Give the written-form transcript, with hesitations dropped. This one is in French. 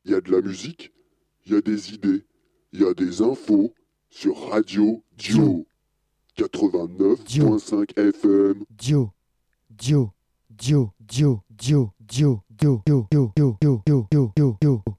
Il y a de la musique, il y a des idées, il y a des infos sur Radio Dio 89.5 FM. Dio, Dio, Dio, Dio, Dio, Dio, Dio, Dio, Dio, Dio, Dio, Dio, Dio, Dio.